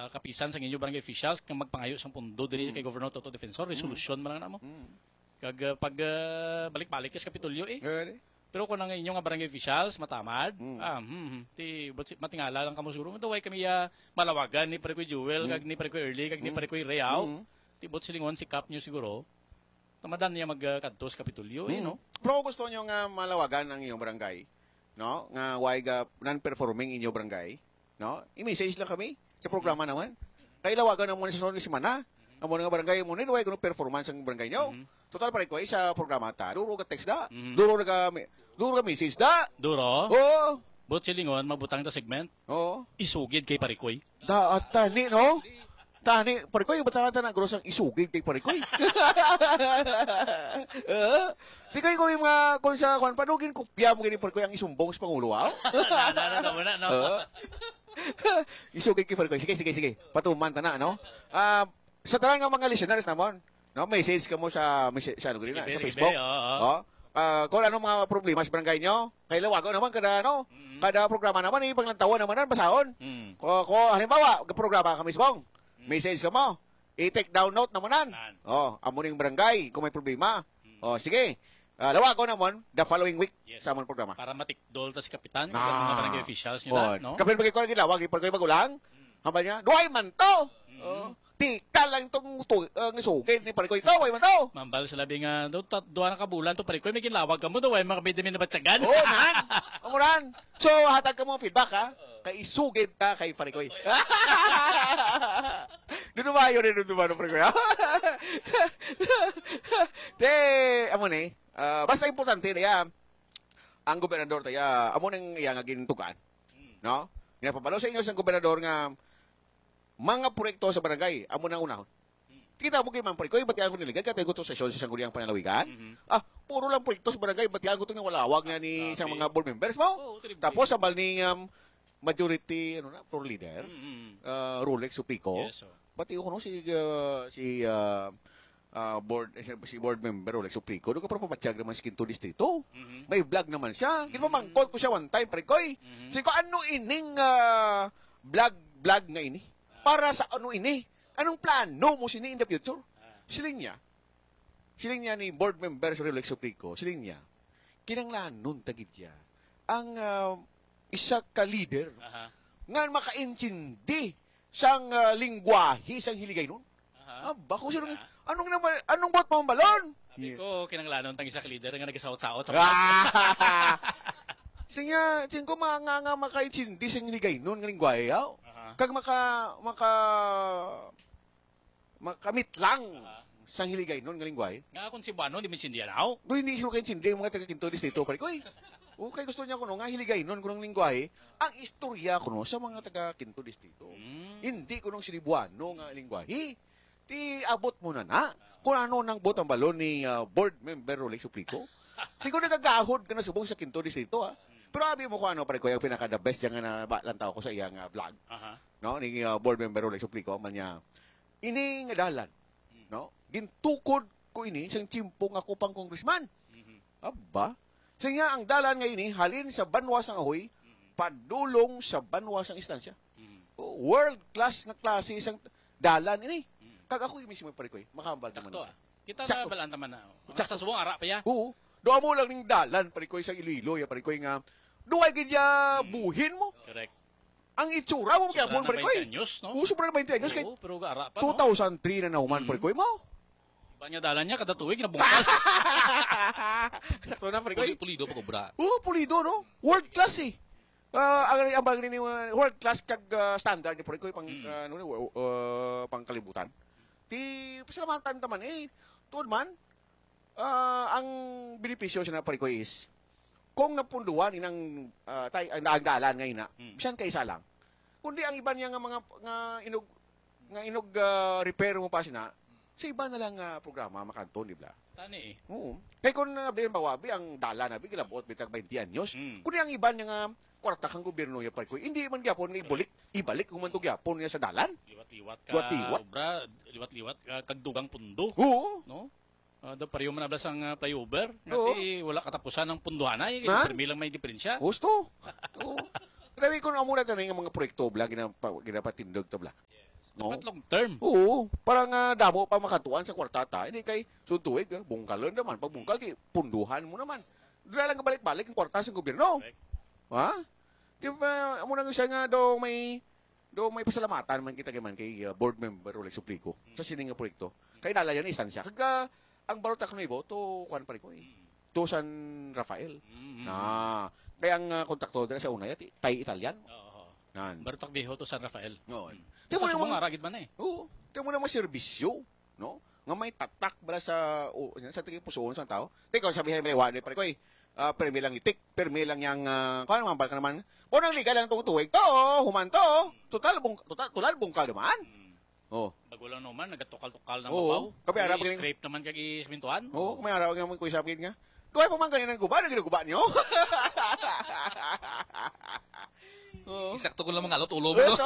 kapisan sa inyo barangay officials kang magpangayo sang pundo diri kay Governor Toto Defensor, resolution man lang namo. Kag pag balik-balik sa Kapitolyo Pero kung ang inyong barangay officials matamad, ti matingala lang kamo siguro daway kami malawagan ni pare ko Jewel, kag ni pare ko Early, kag ni pare ko Reao. Ti bot silingon sikap nyo siguro. Tamadan niya magkadto sa Kapitolyo, no? Pero gusto nyo nga malawagan ang inyong barangay, no? Nga why non-performing inyong barangay, no? I-message lang kami sa programa naman. Kaya lawagan naman sa sunod semana. Ang mga barangay mo nila, why performance ang barangay nyo? Total pare ko sa programa ta. Duro ka text da. Duro ka message da. Duro? Oo. Bot silingon, mabutang ta segment. Oo. Isugid kay Parikoy. Tani, no? Tani, Parikoy, ba't saan na gross ang isugid kay Parikoy? Di kayo ko yung mga, kung sa kung panugin, kupya mo gini Parikoy ang isumbong sa Pangulo, wow? Isugid kay Parikoy. Sige. Patuman ta na, no? Sa talagang mga listeners namon, no, message ka mo sa ano na, sa Facebook. Kung ano mga problema sa barangay nyo, kay lawago naman kada kada programa naman paglantawan naman basahon. Ko halimbawa, programa kami sabong. Message ka mo. I-take down note naman. Amo ning barangay kung may problema. Sige. Lawago naman the following week sa among programa. Para matikdol ta si kapitan kag mga barangay officials nila, no? Kapil bagay ko gilawag ipag bagulang. Hamba niya, duay man to. Tika lang itong isugin ni Parikoy ito, way man to. Mambal sa labi nga, doon na kabulan to Parikoy, may ginlawag ka mo daw, way makabidami na batsagan. Oo, nan. Amuran. So, hatag ka mo feedback, ha? Kay isugin ka kay Parikoy. Dunumayo rin, Parikoy, ha? Amo ni, basta importante na ang gobernador tayo, amo nang nga gintukan. No? Ginapapalo sa inyo sa gobernador nga, mga proyekto sa barangay, amo nang unahon. Kita mo kay Ma'am Parikoy, batihan ko niligay, kaya ko to sesyon sa Sangguniang Panalawigan. Puro lang proyekto sa barangay, batihan ko to ng walawag na ni isang mga board members mo. Tapos, sa ni majority, floor leader, Rolex Supico, batihan ko si board member Rolex Supico, doon ka para papatyag naman sa Quinto Distrito. May vlog naman siya. Ginamangkot ko siya one time, Parikoy. Sige ko, ano ining vlog nga ini? Para sa ano ini? Anong plano mo sini in the future? Siling niya ni board member sa Rolex Suplico, siling niya, kinanglanon tagid siya, ang isa ka leader nga makaintindi sang lingwahe sang hiligay nun. Bako sino anong bot mo balon? Sabi ko, kinanglanon tang isa ka leader nga nagasaot-saot. Sinya, ko nga makaintindi sang hiligay nun nga lingwahe, kag makamit lang sa hiligay nun nga lingwahe. Nga kung si Buano, di minsindihan ako. Doon hindi sure kayo sindi mga taga-Quinto Distrito. Parikoy, kay gusto niya kuno nga hiligay nun kunong lingwahe, ang istorya kuno sa mga taga-Quinto Distrito. Hindi kunong si Buano nga lingwahe. Ti abot mo na kung ano nang botang balon ni board member Rolex Suplico. Siguro nagagahod ka na subong sa Quinto Distrito, Pero abi mo ko Parikoy, ang pinaka-the best yung na lantaw ko sa iyang vlog. No, ni board member Rolex Suplico man niya. Ini nga dalan, no? Gintukod ko ini sang timpong ako pang congressman. Aba, siya ang dalan nga ini halin sa banwas ng Ahoy, padulong sa banwas ng istansya. World class nga klase isang dalan ini. Kag ako mismo Parikoy, makambal naman. Kita na balaan naman na. Sa suwong ara pa ya. Oo. Doa mo lang ning dalan Parikoy sa Iloilo, Parikoy nga duay gidya buhin mo. Correct. Ang itsura mo kaya pon Parikoy. Sobra na 20 anyos kay. Pero ara pa 2003 na nauman Parikoy mo. Iba niya dalan niya kada tuig na bungkal. Sakto na Parikoy. Pulido pa kubra. Pulido no. World class ang bagay ni world class kag standard ni Parikoy pang pangkalibutan. Ti pasalamatan taman tuod man ang benepisyo sa Parikoy is kung napunduan inang ang dalan ngayon bisan kaysa lang. Kundi ang iba niya nga mga inog repair mo pa sina, sa iba na lang programa makanton, di ba? Tani Oo. Kaya kung bawabi ang dalan na bigilabot bitag 20 anyos, kundi ang iba niya nga kwarta kang gobyerno ya Parikoy, hindi man gyapon nga ibalik kung man to gyapon niya sa dalan. Liwat-liwat ka. Obra, liwat-liwat kag dugang pundo. Oo. No? Do pariyo man ablas ang flyover, ngati wala katapusan ng punduhan ay lang may diferensya. Gusto. Oo. Dahil ko na muna tanong yung mga proyekto bla ginapatindog to bla. No? Dapat long term. Oo, parang damo pa makatuan sa kwartata. Hindi kay suntuig, bungkalon naman. Pag bungkal, punduhan mo naman. Dira lang balik-balik ang kwarta sa gobyerno. Correct. Ha? Di ba, amo nang siya nga do may pasalamatan man kita kay board member ulit suplico sa sining nga proyekto. Kay nalayan istansya. Kaga ang barutak no ibo to kuan pa ko to San Rafael. Na kaya ang kontraktor dira sa una yati Thai Italian. Oo. Nan. Barutak Viejo to San Rafael. No. Sa subong aragid man eh. Oo. Tiyo mo na mga serbisyo, no? Nga may tatak bala sa sa tingin pusoon sa tao. Teka, sabihin may wala pare ko permi lang itik, permi lang yang kuan naman bal ka naman. O nang liga lang tong tuig to, human to. Total bungkal naman. Oh. Bago lang naman nagatukal-tukal ng Oo. mabaw. Kapi arap kini. Scrape naman kag ismintuan. Oo, may araw nga mo ko isapin nga. Duhay pa man kanina ng guba, nagiguba niyo. Oo. Isakto ko lang mga alot ulo mo. No?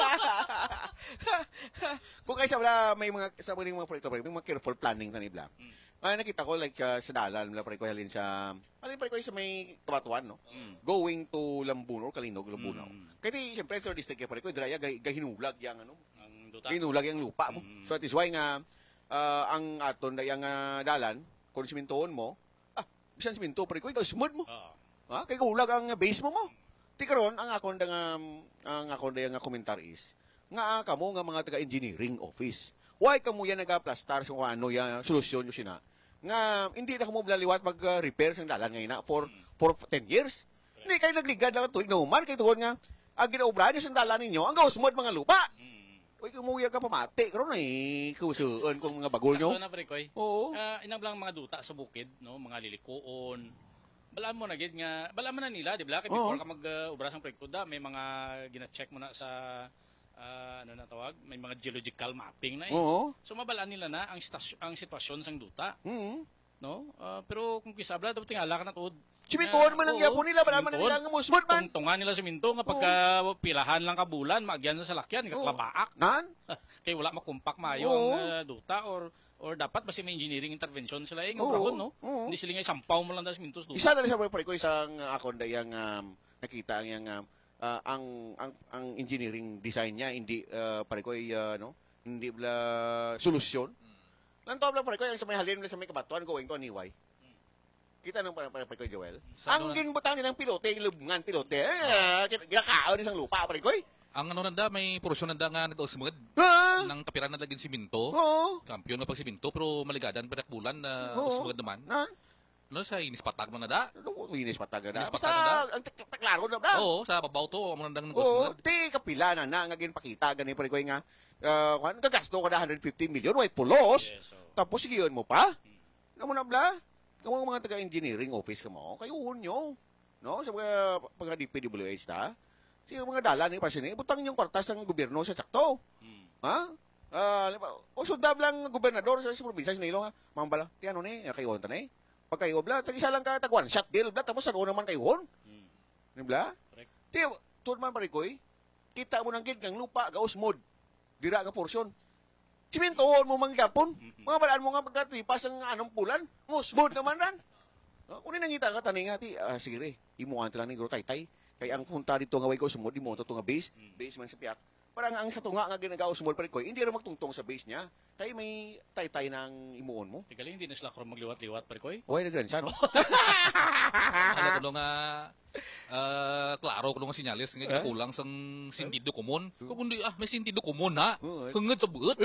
Kung kayo sa may mga proyekto, may mga careful planning na nibla. Nakita ko like sa dalan nila pare ko halin sa pare ko sa may Kabatuan no. Going to Lambuno, Kalinog, Lambuno. Kaya siyempre third district pare ko dira gahinulag yang ano. Ang duta. Hinulag yang lupa mo. So that is why nga ang aton da yang dalan kung simintoon mo, bisan siminto pare ko ito smooth mo. Oo. Ha? Kay kulag ang base mo mo. Ti karon ang akon da nga commentary is nga kamo nga mga taga engineering office. Why kamo yan nagaplastar sa kung ano yan solusyon yung sina? Nga hindi na kamo blaliwat mag-repair sa dalan ngayon na for 10 years. Hindi kayo nagligad lang tuig na human kay tugon nga ang ginaobra niyo sa dalan ninyo ang gausmod mga lupa. Uy, kumuya ka pamati karon ay kusuon kung mga bagol nyo. Sakto na pare ko. Oo. Inang lang mga duta sa bukid, no, mga lilikoon. Balaan mo na gid nga, balaan mo na nila, di ba? Kay before ka mag-ubra sang proyekto da, may mga gina-check mo na sa ano na tawag, may mga geological mapping na eh. Oo. So mabalaan nila na ang sitwasyon sang duta, Mm. no? Pero kung kisabla dapat tingala ka na tuod. Simintuon man lang yapon nila, bala man nila nga mo smooth man. Tungtungan nila siminto nga pagka pilahan lang ka bulan, maagyan sa salakyan, kaklabaak. Nan? Kay wala makumpak maayo Oo. ang duta or dapat basi may engineering intervention sila eh, nga no? Oo. Hindi sila nga sampaw mo lang da siminto sa duta. Isa na rin sa pare ko isang akon da yang nakita ang yang ang engineering design niya hindi pare ko no hindi bla solusyon. Lantaw bla pare ko yung sa may halin sa may Kabatuan going to Aniway. Kita nang pare ko Joel. Ang ginbutang nilang pilote, ilubngan pilote. Ginakaon isang lupa pare ko. Ang ano nanda, may porosyon nanda nga nag-usmud. Nang tapiran na laging siminto. Oo. Kampiyon nga pag siminto, pero maligadan pa bulan na Oo. usmud naman. Nan? Ano sa inis patag mo nada? Inis patag na. Inis Basta patag na. ang taklaro na. Oo, sa babaw to, amo nandang Oo, nag-usmud. ti kapila na nga ginpakita gani pare ko nga. Kagasto ka na 150 million, way pulos. Yes, so, Tapos sigiyon mo pa? Namo na bla? Kamu mga taga-engineering office ka mo, kayo nyo. No? Sa mga pagka-DPWH ta. Sige mga dala ni pasyon butang yung kwartas ng gobyerno sa sakto. Ha? O sundab lang gobernador sa probinsya sa Nilo nga. Mambala, ti ano ni, kayo ta ni. Pag kayo bla, tag isa lang ka tag one shot deal bla tapos ano naman kayo hon. Ni bla? correct. Ti tuod man pare koy. Kita mo nang gid kang lupa gaos mod. Dira nga porsyon. Simintoon mo manggapon. Mga balaan mo nga pagkatipas ang anong pulan. Smooth naman ran. Kung nangita ka tani nga ti, sige re, imuan lang ni Gro Taytay. Kay ang punta dito nga way ko sumod imo to nga base man sa piak. Parang ang sa tunga nga ginagawa sumod pare ko, hindi ra magtungtong sa base niya. Kay may taytay nang imuon mo. Tigaling hindi na sila karon magliwat-liwat pare ko. Oy, nagran siya no. Ano ko nga, klaro ko nga sinyalis, nga kulang sang sintido komon. Kung hindi, may sintido komon ha. Hangad sa buot.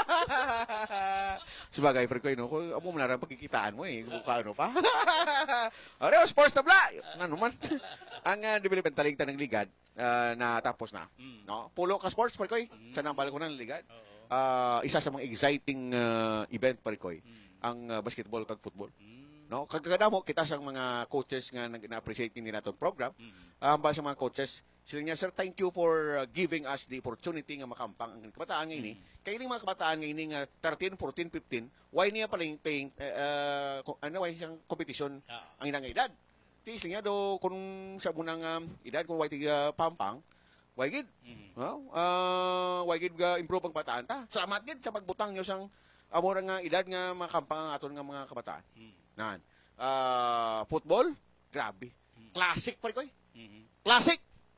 Sabagay pare ko no, kung amo man ra pagkikitaan mo mukha ano pa. Are sports na bla. Ano man. Ang development taling tanang ligad na tapos na. No? Pulo ka sports pare ko. Sa nambal ko ng ligad. Isa sa mga exciting event pare ko. Ang basketball kag football. No, kagada mo kita sang mga coaches nga na-appreciate ni naton program. Ba sa mga coaches, sila niya, sir, thank you for giving us the opportunity nga makampang ang kabataan ngayon. Kaya mga kabataan ngayon nga 13, 14, 15, why niya paling paying why siyang competition ang inang edad. Ti sila niya do kung sa munang edad kung why tiga pampang, why gid? Why gid ga improve ang kabataan ta. Salamat gid sa pagbutang niyo sang amora nga edad nga makampang aton nga mga kabataan. Nan. Football, grabe. Classic pare koy. Classic.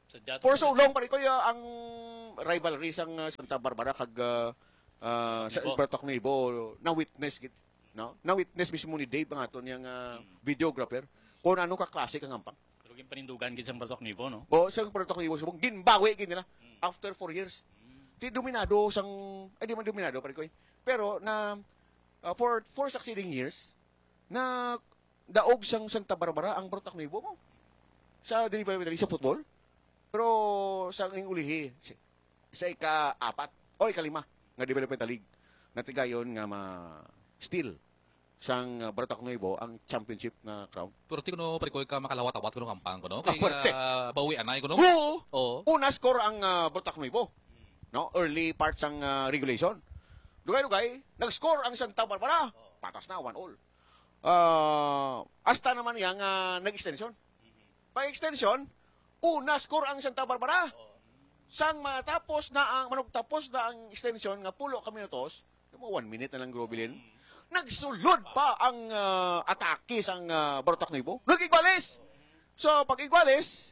Sadya For so long, pare ko, ang rivalry sang Santa Barbara kag sa Nuevo. Bertok Nuevo, na-witness, no? Na-witness mismo ni Dave, ang aton yung videographer, kung ano ka-klase kang ampang. Pero yung panindugan gid sang Bartok Nivo, no? O, sa Bertok Nuevo, subong, ginbawi, gin nila, after 4 years. Di dominado sang, di man dominado, pare ko, pero na, for 4 succeeding years, na daog sang Santa Barbara ang Bertok Nuevo mo. Sa delivery sa football. Pero sa ang ulihi, sa ika-4 o ika-5 nga developmental league, natigayon nga ma-steal sang Bartok Nuevo ang championship na crown. Pero ti kuno pare ko ka makalawat-awat kuno kampang kuno. Ah, Kay puwerte. bawi anay kuno. Oo! Oo. Una score ang Bartok Nuevo. No? Early parts ang regulation. Dugay-dugay, nag-score ang Santa Barbara. Patas na, 1-all. Hasta naman yang nag-extension. Pag-extension, una score ang Santa Barbara. Sang matapos na ang manugtapos na ang extension nga pulo ka minutos, yung mga 1 minute na lang grobilin. Nagsulod pa ang atake sang Bartok Nuevo. Nag-igwalis. So pag igwalis,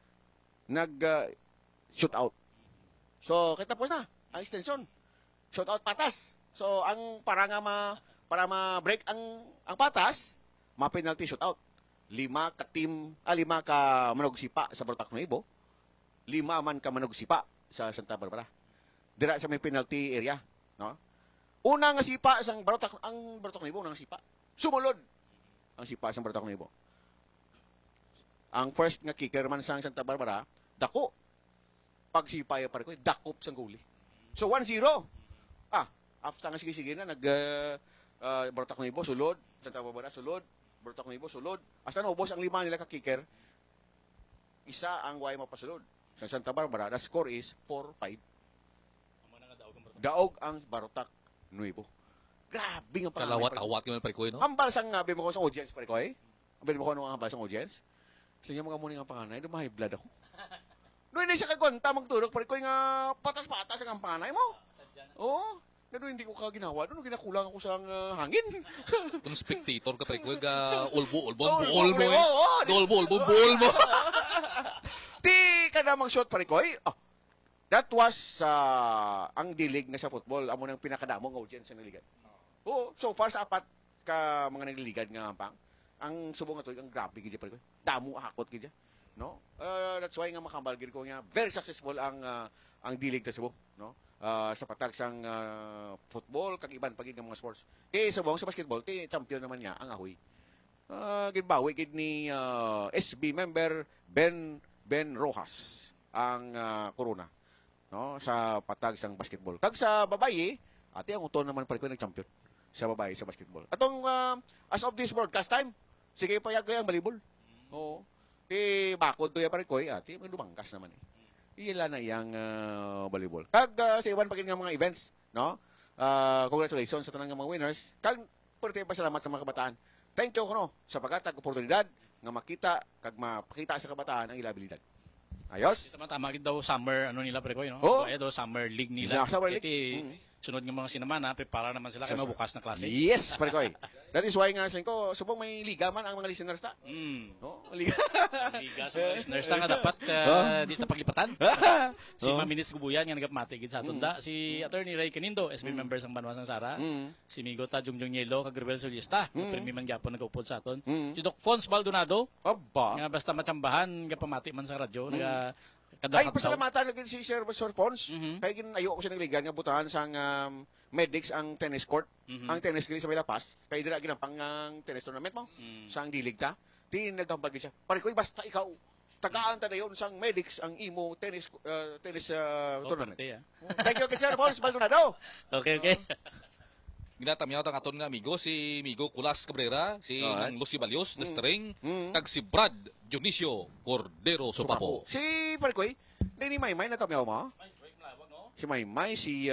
shoot out. So kitapos na ang extension. Shoot out patas. So ang para ma-break ang patas, ma-penalty shoot out. 5 ka manugsipa sa Bartok Nuevo. 5 man ka manugsipa sa Santa Barbara. Dira sa may penalty area, no? Una nga sipa sang Bartok Nuevo, unang sipa. Sumunod ang sipa sang Bartok Nuevo. Ang first nga kicker man sang Santa Barbara, dako. Pag sipa ya pare ko, dakop sang goalie. So 1-0. After nga sige na Bartok Nuevo sulod, Santa Barbara sulod. Bartok Nuevo sulod. Hasta naubos ang 5 nila ka kicker. Isa ang way mapasulod. Sa Santa Barbara, the score is 4-5. Daog ang Bartok Nuevo. Grabe nga pangalan. Kalawat-awat gyud pare ko no. Ambal sang nabi mo ko sa audience pare ko eh. Ambal mo ko ano ang ambal sang audience. Sa inyo mga muni nga panganay, dumahay blood ako. No hindi siya kagwanta magtulog pare ko nga patas-patas ang panganay mo. Oo. Pero hindi ko ka ginawa. Doon ginakulang ako sa hangin. Kung spectator ka pare ko ga ulbo Oo, buol mo. oo, Dolbo buol mo. Di ka namang shot pare ko eh. That was ang dilig na sa football. Amo nang pinakadamong audience sa niligan. Oo, so far sa 4 ka mga nagliligan nga pang. Ang subong nga to, ang grabe gid pare ko. Damo hakot gid. No? That's why nga makambal gid ko nga very successful ang dilig ta Cebu, no? Sa patag sang football kag iban pagid nga mga sports. Subong sa basketball, champion naman niya ang Ahoy. Ginbawi gid ni SB member Ben Rojas ang corona, no, sa patag sang basketball. Kag sa babaye, ati ang uton naman pare ko nag-champion sa babaye sa basketball. Atong as of this broadcast time, sige payag ang volleyball. Oo. Bakod to ya pare ko, ati dumangkas naman eh. Ila na yang volleyball. Kag sa iwan pa nga mga events, no? Congratulations sa tanang mga winners. Kag perti pasalamat sa mga kabataan. Thank you kuno sa paghatag oportunidad nga makita kag mapakita sa kabataan ang ila abilidad. Ayos? Tama gid daw summer ano nila pre ko, no? Oo. Kaya daw summer league nila. Summer league. Iti, sunod nga mga sinamana, prepara naman sila kay mabukas na klase. Yes, pare ko. That is why nga sa ko, subong may liga man ang mga listeners ta. No? Liga. Liga sa mga listeners na nga dapat di ta paglipatan. Si Maminis Gubuyan nga nagapmati gid sa atunda, si Attorney Ray Canindo, SB member sang Banwas ng Sara, si Migo Ta Jungjong Yelo kag Rebel Solista, premi man gyapon nagaupod sa aton. Si Doc Fons Baldonado, Aba. nga basta matsambahan nga pamati man sa radyo, nga Ay, pasalamatan lagi si Sir Fons. Mhm. Kaya ginayo ko siya ng ligan nga butahan sang medics ang tennis court. Ang tennis green sa may lapas. Kaya dira ginampang ang tennis tournament mo. Sang dilig ta. Di nagtambag siya. Pare ko, basta ikaw. Tagaan ta na yun sang medics ang imo tennis tournament. Thank you, Sir Fons Baldonado. Okay. Ginatamyaw ang aton nga amigo si Migo Kulas Cabrera, si Alright. Nang Lucy Balios, the string, tag si Brad Dionisio Cordero Sopapo. Si pare ko, ni Maymay na tamyaw mo. Si Maymay, si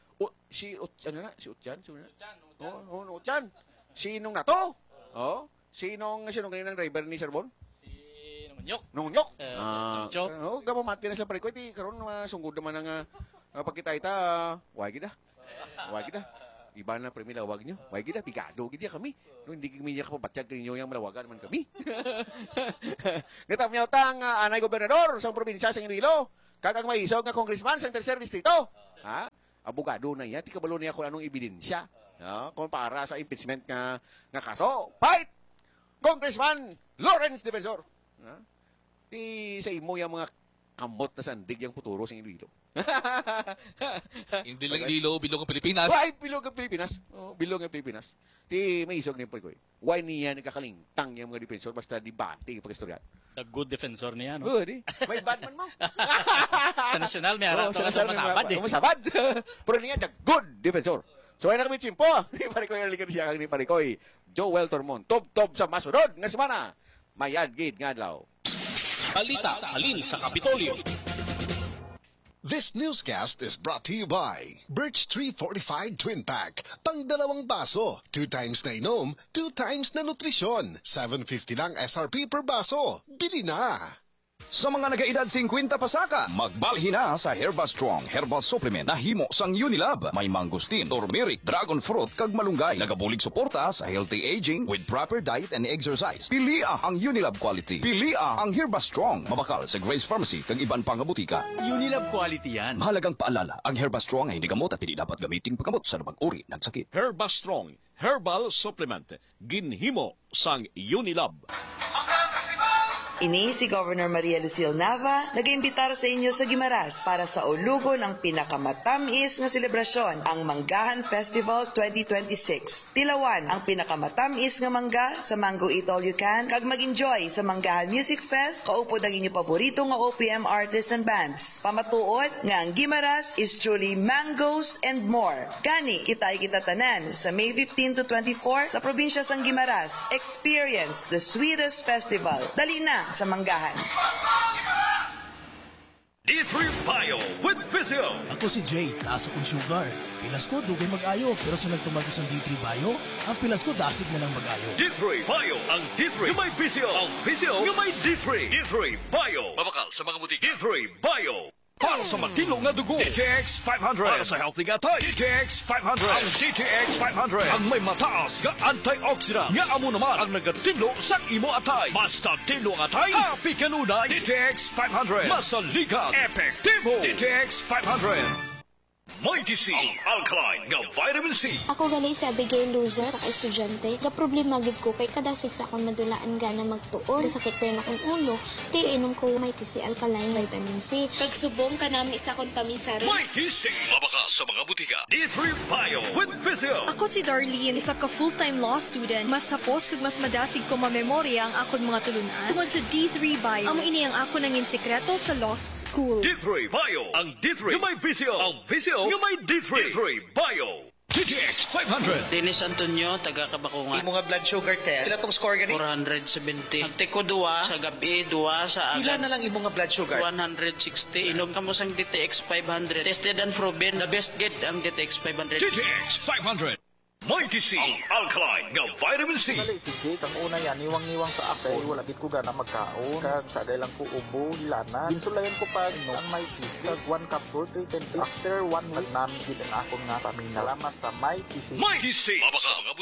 Utyan. Utyan. Sinong na to? Sinong ganyan ang driver ni Sir Bon? Si Nungnyok. Nungnyok. Sancho. Gamamati na sila pare ko. Karon sunggod naman ang pagkita-ita. Wag gida. Iba na premi lawag nyo. May kita, pigado kita kami. No, hindi kami niya kapabatsyag ninyo yung malawagan naman kami. Ngatap niya utang, anay gobernador sa probinsya sa Iloilo. Kakang may isog nga congressman sa tercer distrito. Ha? Abogado na niya, tikabalo niya kung anong ebidensya. Kung para sa impeachment nga kaso. Fight! Congressman Lawrence Defensor. Di sa imo yung mga kamot na sandig yung futuro sa Iloilo. Hindi lang Iloilo, bilog ang Pilipinas. Why bilog ang Pilipinas? Bilog ang Pilipinas. Di may isog ni Poy. Why niya nagkakalintang yung mga defensor basta debate yung pag-istoryan? The good defensor niya, no? Good, may Batman mo. Sa nasyonal, may harap na masabad, eh. Masabad. Pero niya, the good defensor. So, ay na kami tsimpo. Ni Parikoy, nalikan siya kang ni Parikoy. Joel Tormon, top sa masunod nga semana. Mayad gid nga adlaw. Balita halin sa Kapitolyo. This newscast is brought to you by Birch Tree Fortified Twin Pack. Pang dalawang baso. 2 times na inom, 2 times na nutrisyon. 750 lang SRP per baso. Bili na! Sa mga nagaedad 50 pasaka, magbalhin na sa Herba Strong Herbal Supplement na himo sang Unilab. May mangustin, turmeric, dragon fruit, kag malunggay. Nagabulig suporta sa healthy aging with proper diet and exercise. Pilia ang Unilab quality. Pilia ang Herba Strong. Mabakal sa Grace Pharmacy kag iban pang butika. Unilab quality yan. Mahalagang paalala, ang Herba Strong ay hindi gamot at hindi dapat gamitin paggamot sa labang uri ng sakit. Herba Strong Herbal Supplement. Ginhimo sang Unilab. Ini si Governor Maria Lucille Nava nag-iimbitar sa inyo sa Guimaras para sa ulugo ng pinakamatamis nga selebrasyon, ang Manggahan Festival 2026. Tilawan ang pinakamatamis nga mangga sa Mango Eat All You Can kag mag-enjoy sa Manggahan Music Fest kaupod ang inyo paborito nga OPM artists and bands. Pamatuod nga ang Guimaras is truly mangoes and more. Gani kita tanan sa May 15 to 24 sa probinsya sang Guimaras. Experience the sweetest festival. Dali na sa Manggahan. D3 Bio with Physio. Ako si Jay, taas akong sugar. Pilas ko, dugay mag-ayo. Pero sa nagtumagos ang D3 Bio, ang pilas ko dasig na lang mag-ayo. D3 Bio. Ang D3 yung may Physio. Ang Physio yung may D3. D3 Bio. Mabakal sa mga butika. D3 Bio. Para sa matino nga dugo, DTX 500. Para sa healthy nga tayo, DTX 500. Ang DTX 500. Ang may mataas nga antioxidant. Nga amo naman ang nagatilo sa imo atay. Basta tilo nga atay, happy kanunay. DTX 500. Masaligan. Epektibo. DTX 500. Mighty C. Ang alkaline nga vitamin C. Ako gali si Abigail Luza sa estudyante. Ga problema gid ko kay kadasig sa akong madulaan gana magtuon. Sakit kay na akong ulo. Kay inom ko Mighty C alkaline vitamin C. Kag subong kanami sa akong paminsari. Mighty C. Mabaka sa mga butika. D3 Bio with Physio. Ako si Darlene, isa ka full-time law student. Mas sapos kag mas madasig ko mamemorya ang akong mga tulunan. Tungod sa D3 Bio, amo ini ang ako nangin sekreto sa law school. D3 Bio. Ang D3 yung may Physio. Ang Physio yung may D3. D3 Bio. DTX 500. Dennis Antonio, taga Kabakungan. Imo nga blood sugar test. Pila tong score gani? 470. Nagtiko 2 sa gabi, 2 sa agad. Pila na lang imo nga blood sugar? 160. Inom kamo sang DTX 500. Tested and proven, the best get ang DTX 500. DTX 500. Mighty C. Ang alkaline nga vitamin C. Sa late si ang una yan, niwang-niwang sa akin. Wala gid ko gana magkaon. Kag sa lang ko ubo, hilana. Ginsulayan ko pa no ang Mighty C. Kag 1 capsule, 3 10. After 1 week, namin gid ang akong nga pamina. Salamat sa Mighty C. Mighty C. Mabaka mga